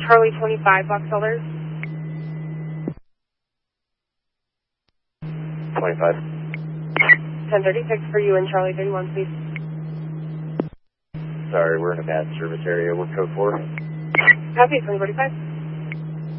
Charlie 25, Box Elders. 25. 1036 for you and Charlie 31, please. Sorry, we're in a bad service area. What code for? Copy, 2045.